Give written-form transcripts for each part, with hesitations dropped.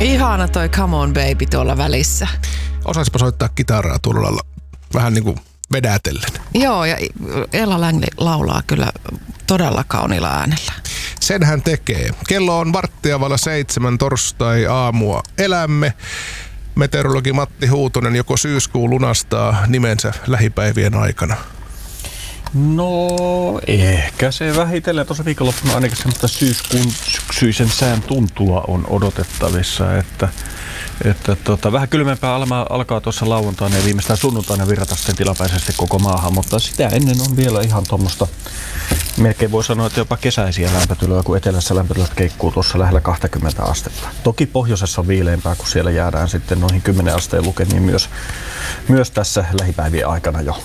Ihana toi Come on baby tuolla välissä. Osaispa soittaa kitaraa tuolla lailla vähän niin kuin vedätellen. Joo, ja Ella Langley laulaa kyllä todella kauniilla äänellä. Sen hän tekee. Kello on 6:07 torstai-aamua. Elämme. Meteorologi Matti Huutonen, joko syyskuu lunastaa nimensä lähipäivien aikana? No, ehkä se vähitellen. Tuossa viikonloppuna ainakin semmoista syyskuun syksyisen sään tuntua on odotettavissa, että vähän kylmempää alkaa tuossa lauantaina ja viimeistään sunnuntaina virrata sitten tilapäisesti koko maahan, mutta sitä ennen on vielä ihan tuommoista, melkein voi sanoa, että jopa kesäisiä lämpötiloja, kun etelässä lämpötilat keikkuu tuossa lähellä 20 astetta. Toki pohjoisessa on viileämpää, kun siellä jäädään sitten noihin 10 asteen lukemiin myös tässä lähipäivien aikana jo.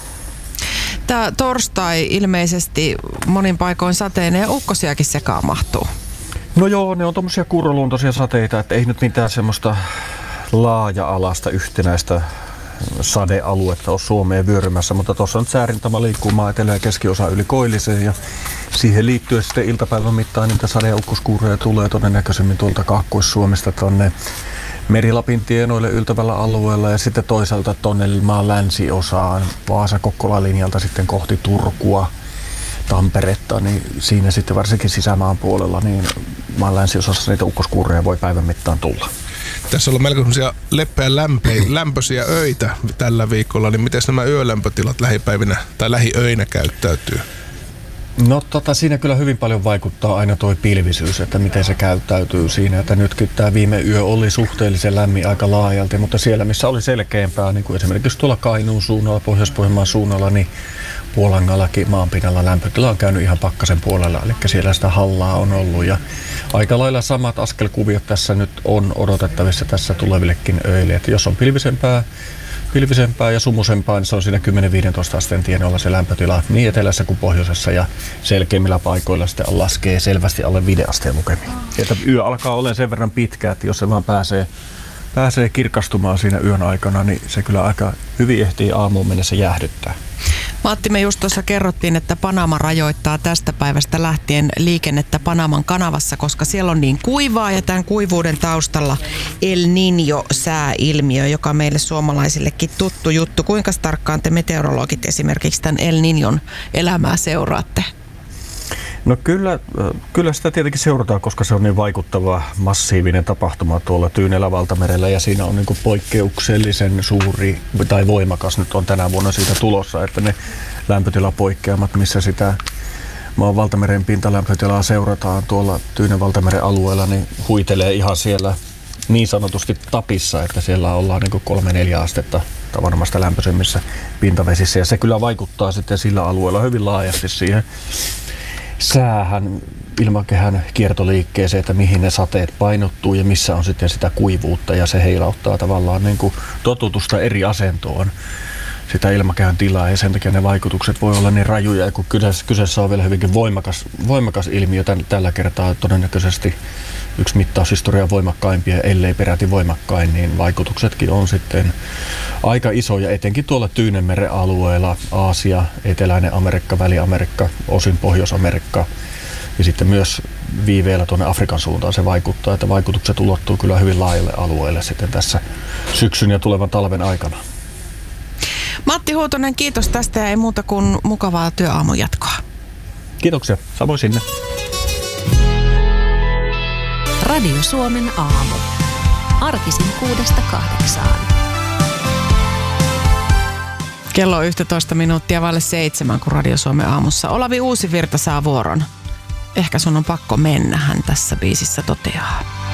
Tämä torstai ilmeisesti monin paikoin sateinen ja ukkosiakin sekaan mahtuu. No joo, ne on tommosia kuroluontoisia sateita, että ei nyt mitään semmoista laaja-alasta yhtenäistä sadealuetta ole Suomeen vyörymässä, mutta tuossa on säärintama liikkuu maa etelä- ja keskiosa yli koilliseen ja siihen liittyen sitten iltapäivän mittaan niitä sade- ja ukkoskuuroja tulee todennäköisemmin tuolta Kaakkois-Suomesta tuonne Meri-Lapin tienoille yltävällä alueella ja sitten toisaalta tuonne maan länsiosaan Vaasa-Kokkola-linjalta sitten kohti Turkua, Tamperetta, niin siinä sitten varsinkin sisämaan puolella niin maan länsiosassa niitä ukkoskuuroja voi päivän mittaan tulla. Tässä on ollut melko sellaisia leppeä lämpöisiä öitä tällä viikolla, niin miten nämä yölämpötilat lähipäivinä tai lähiöinä käyttäytyy? No siinä kyllä hyvin paljon vaikuttaa aina tuo pilvisyys, että miten se käyttäytyy siinä, että nytkin tämä viime yö oli suhteellisen lämmin aika laajalti, mutta siellä missä oli selkeämpää, niin kuin esimerkiksi tuolla Kainuun suunnalla, Pohjois-Pohjanmaan suunnalla, niin Puolangallakin maanpinnalla lämpötila on käynyt ihan pakkasen puolella, eli siellä sitä hallaa on ollut ja aika lailla samat askelkuviot tässä nyt on odotettavissa tässä tulevillekin öille, että jos on pilvisempää ja sumusempaa, niin se on siinä 10-15 asteen tienoilla se lämpötila niin etelässä kuin pohjoisessa ja selkeimmillä paikoilla sitten laskee selvästi alle 5 asteen lukemiin. Että yö alkaa olemaan sen verran pitkä, että jos se vaan pääsee kirkastumaan siinä yön aikana, niin se kyllä aika hyvin ehtii aamuun mennessä jäähdyttää. Matti, me just tuossa kerrottiin, että Panama rajoittaa tästä päivästä lähtien liikennettä Panaman kanavassa, koska siellä on niin kuivaa ja tämän kuivuuden taustalla El Niño-sääilmiö, joka meille suomalaisillekin tuttu juttu. Kuinka tarkkaan te meteorologit esimerkiksi tämän El Niñon elämää seuraatte? No kyllä sitä tietenkin seurataan, koska se on niin vaikuttava, massiivinen tapahtuma tuolla Tyynellä valtamerellä ja siinä on niin kuin poikkeuksellisen suuri tai voimakas nyt on tänä vuonna siitä tulossa, että ne lämpötilapoikkeamat, missä sitä maan valtameren pintalämpötilaa seurataan tuolla Tyynen valtameren alueella, niin huitelee ihan siellä niin sanotusti tapissa, että siellä ollaan niin kuin 3-4 astetta tavanomaista lämpöisemmissä pintavesissä ja se kyllä vaikuttaa sitten sillä alueella hyvin laajasti siihen säähän, ilmakehän kiertoliikkeeseen, että mihin ne sateet painottuu ja missä on sitten sitä kuivuutta ja se heilauttaa tavallaan niin kuin totutusta eri asentoon sitä ilmakehän tilaa ja sen takia ne vaikutukset voi olla niin rajuja ja kun kyseessä on vielä hyvinkin voimakas ilmiö tällä kertaa todennäköisesti yksi mittaushistorian voimakkaimpia, ellei peräti voimakkain, niin vaikutuksetkin on sitten aika isoja, etenkin tuolla Tyynenmeren alueella, Aasia, Eteläinen Amerikka, Väli-Amerikka, osin Pohjois-Amerikka ja sitten myös viiveellä tuonne Afrikan suuntaan se vaikuttaa, että vaikutukset ulottuu kyllä hyvin laajalle alueelle sitten tässä syksyn ja tulevan talven aikana. Matti Huutonen, kiitos tästä ja ei muuta kuin mukavaa työaamun jatkoa. Kiitoksia, samoin sinne. Radio Suomen aamu. Arkisin 6-8. Kello on 11 minuuttia vaille 7, kun Radio Suomen aamussa Olavi Uusivirta saa vuoron. Ehkä sun on pakko mennä, hän tässä biisissä toteaa.